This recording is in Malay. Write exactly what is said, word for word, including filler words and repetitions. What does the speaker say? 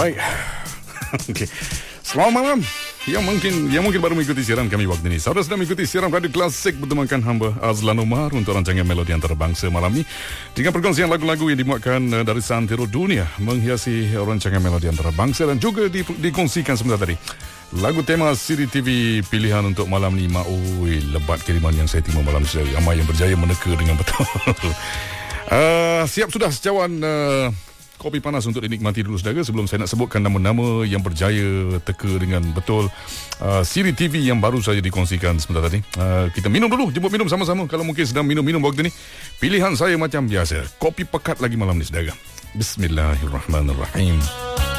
Baik. Okey. Selamat malam. Yang mungkin yang mungkin baru mengikuti siaran kami waktu ini. Saudara sedang mengikuti siaran Radio Klasik bertemankan hamba Azlan Umar untuk rancangan Melodi Antarabangsa malam ini dengan perkongsian lagu-lagu yang dimuatkan uh, dari santero dunia menghiasi rancangan Melodi Antarabangsa dan juga di, dikongsikan sebentar tadi lagu tema Siri T V pilihan untuk malam ni. Mak oi, lebat kiriman yang saya terima malam ini. Amai yang berjaya meneka dengan betul. uh, siap sudah secawan uh, kopi panas untuk dinikmati dulu saudara sebelum saya nak sebutkan nama-nama yang berjaya teka dengan betul uh, Siri T V yang baru saja dikongsikan sebentar tadi. Uh, kita minum dulu, jemput minum sama-sama. Kalau mungkin sedang minum-minum waktu ni, pilihan saya macam biasa, kopi pekat lagi malam ni saudara. Bismillahirrahmanirrahim.